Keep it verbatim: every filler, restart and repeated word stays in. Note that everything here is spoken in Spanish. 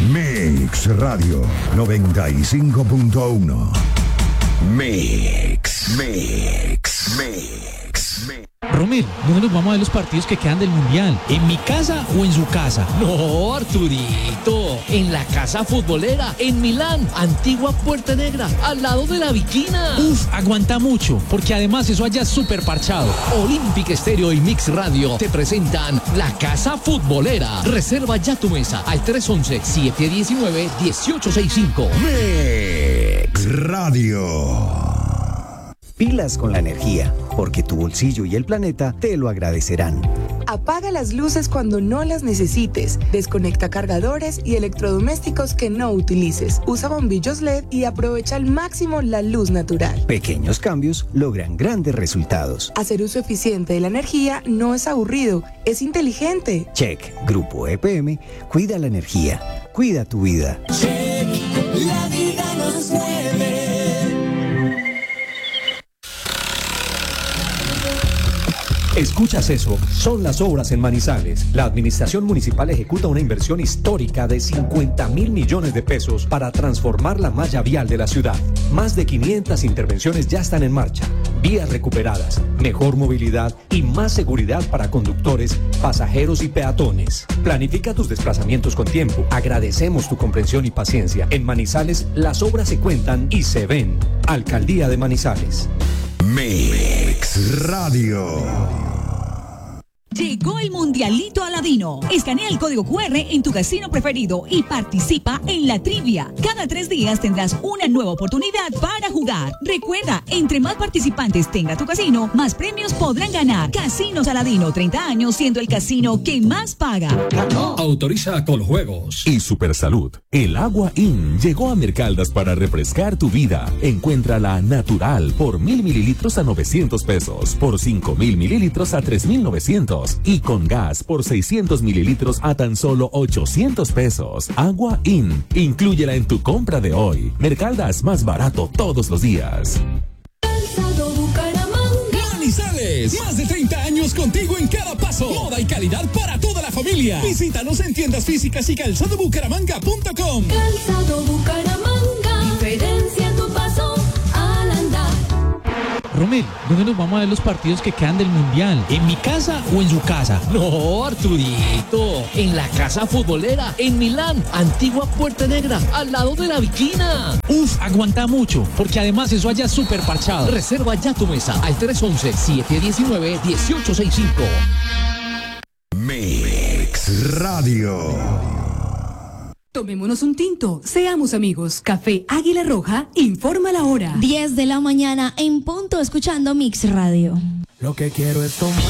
Mix Radio noventa y cinco punto uno. Mix, Mix, Mix, Mix. Romel, ¿dónde nos vamos a ver los partidos que quedan del Mundial? ¿En mi casa o en su casa? No, Arturito, en la casa futbolera, en Milán, antigua Puerta Negra, al lado de la Viquina. Uf, aguanta mucho, porque además eso allá es súper parchado. Olímpica Estéreo y Mix Radio te presentan la casa futbolera. Reserva ya tu mesa al tres once, siete diecinueve, dieciocho sesenta y cinco. Mix Radio. Pilas con la energía, porque tu bolsillo y el planeta te lo agradecerán. Apaga las luces cuando no las necesites. Desconecta cargadores y electrodomésticos que no utilices. Usa bombillos L E D y aprovecha al máximo la luz natural. Pequeños cambios logran grandes resultados. Hacer uso eficiente de la energía no es aburrido, es inteligente. Check. Grupo E P M cuida la energía. Cuida tu vida. Check. La vida nos mueve. ¿Escuchas eso? Son las obras en Manizales. La administración municipal ejecuta una inversión histórica de cincuenta mil millones de pesos para transformar la malla vial de la ciudad. Más de quinientas intervenciones ya están en marcha. Vías recuperadas, mejor movilidad y más seguridad para conductores, pasajeros y peatones. Planifica tus desplazamientos con tiempo. Agradecemos tu comprensión y paciencia. En Manizales, las obras se cuentan y se ven. Alcaldía de Manizales. Mix Radio. Llegó el Mundialito Aladino. Escanea el código cu erre en tu casino preferido y participa en la trivia. Cada tres días tendrás una nueva oportunidad para jugar. Recuerda, entre más participantes tenga tu casino, más premios podrán ganar. Casinos Aladino, treinta años siendo el casino que más paga. ¡Ganó! Autoriza Coljuegos. Y Supersalud. El agua IN llegó a Mercaldas para refrescar tu vida. Encuéntrala natural por mil mililitros a novecientos pesos, por cinco mil mililitros a tres mil novecientos. Y con gas por seiscientos mililitros a tan solo ochocientos pesos. Agua IN. Inclúyela en tu compra de hoy. Mercaldas, más barato todos los días. Calzado Bucaramanga. Manizales, más de treinta años contigo en cada paso. Moda y calidad para toda la familia. Visítanos en tiendas físicas y calzado bucaramanga punto com. Calzado Bucaramanga. Diferencia en tu paso al andar. Romel, ¿dónde nos vamos a ver los partidos que quedan del Mundial? ¿En mi casa o en su casa? No, Arturito, en la casa futbolera, en Milán, antigua Puerta Negra, al lado de la Viquina. Uf, aguanta mucho, porque además eso allá es súper parchado. Reserva ya tu mesa al tres once, siete diecinueve, dieciocho sesenta y cinco. Mix Radio. Tomémonos un tinto, seamos amigos. Café Águila Roja informa la hora. diez de la mañana en punto, escuchando Mix Radio. Lo que quiero es tomar.